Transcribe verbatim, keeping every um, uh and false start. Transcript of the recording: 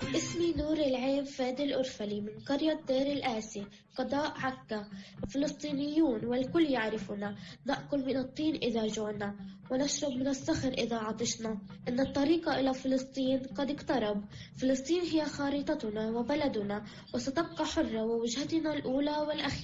اسمي نور العين فادي الأرفلي من قرية دير الآسي قضاء عكا. فلسطينيون والكل يعرفنا، نأكل من الطين إذا جوعنا ونشرب من الصخر إذا عطشنا. إن الطريق إلى فلسطين قد اقترب. فلسطين هي خارطتنا وبلدنا، وستبقى حرة ووجهتنا الأولى والأخيرة.